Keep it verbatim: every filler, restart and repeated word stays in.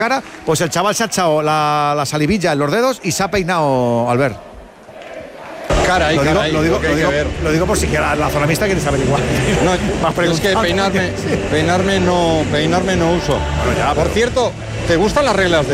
cara, pues el chaval se ha echado la, la salivilla en los dedos y se ha peinado al ver. Caray, lo, digo, caray, lo, digo, lo que lo, hay digo, que ver. lo digo por si la, la zona mixta quiere saber igual. No, es que peinarme, peinarme no, peinarme no uso. Bueno, ya, por pero... cierto, ¿te gustan las reglas de